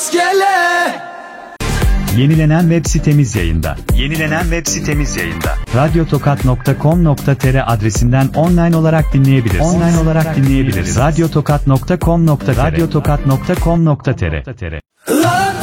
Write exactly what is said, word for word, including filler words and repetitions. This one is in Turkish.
rastgele. Yenilenen web sitemiz yayında. Yenilenen web sitemiz yayında. radyotokat nokta com nokta tr adresinden online olarak dinleyebilirsiniz. Online olarak dinleyebiliriz. radyotokat nokta com nokta tr radyotokat nokta com nokta tr